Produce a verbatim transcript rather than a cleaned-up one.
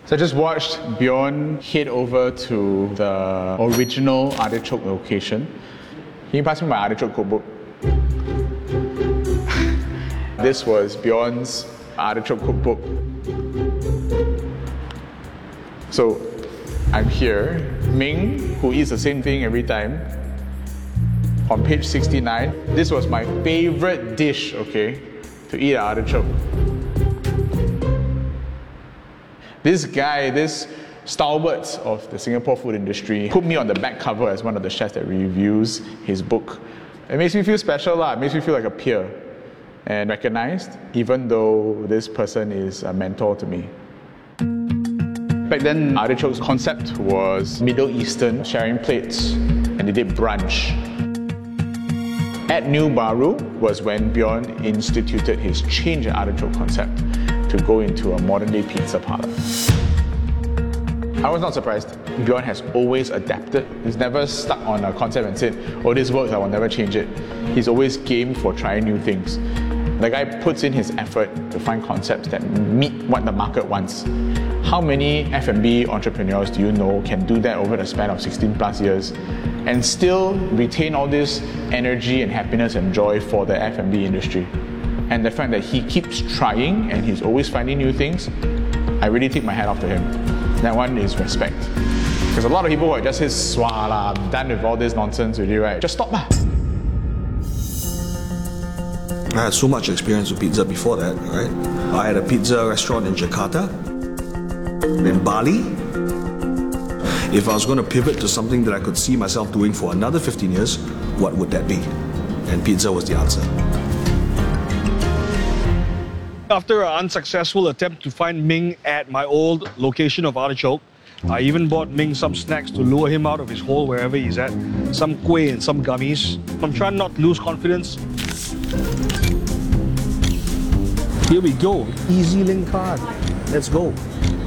So I just watched Bjorn head over to the original artichoke location. Can you pass me my artichoke cookbook? This was Bjorn's artichoke cookbook. So I'm here, Ming, who eats the same thing every time. On page sixty-nine, this was my favorite dish, okay, to eat an artichoke. This guy, this stalwart of the Singapore food industry, put me on the back cover as one of the chefs that reviews his book. It makes me feel special, lah. It makes me feel like a peer and recognized, even though this person is a mentor to me. Back then, Artichoke's concept was Middle Eastern, sharing plates, and they did brunch. At New Baru was when Bjorn instituted his change in artichoke concept to go into a modern-day pizza parlor. I was not surprised. Bjorn has always adapted. He's never stuck on a concept and said, oh, this works, I will never change it. He's always game for trying new things. The guy puts in his effort to find concepts that meet what the market wants. How many F and B entrepreneurs do you know can do that over the span of sixteen plus years and still retain all this energy and happiness and joy for the F and B industry? And the fact that he keeps trying and he's always finding new things, I really take my hat off to him. That one is respect. Because a lot of people who are just his swah lah, I'm done with all this nonsense already, right? Just stop lah. I had so much experience with pizza before that, right? I had a pizza restaurant in Jakarta, in Bali. If I was going to pivot to something that I could see myself doing for another fifteen years, what would that be? And pizza was the answer. After an unsuccessful attempt to find Ming at my old location of Artichoke, I even bought Ming some snacks to lure him out of his hole wherever he's at. Some kueh and some gummies. I'm trying not to lose confidence. Here we go. EZ-Link card. Let's go.